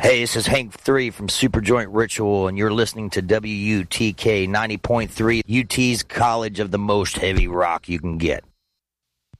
Hey, this is Hank 3 from Superjoint Ritual, and you're listening to WUTK 90.3, UT's college of the most heavy rock you can get.